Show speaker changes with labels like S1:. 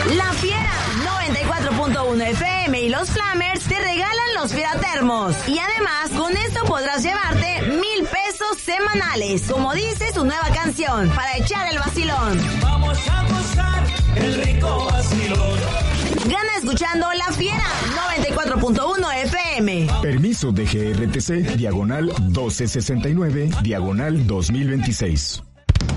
S1: La Fiera 94.1 FM y los Flamers te regalan los Fiera Termos. Y además, con esto podrás llevarte 1,000 pesos semanales. Como dice su nueva canción, para echar el vacilón.
S2: Vamos a gozar el rico vacilón.
S1: Gana escuchando La Fiera 94.1 FM.
S3: Permiso de GRTC, diagonal 1269, diagonal 2026.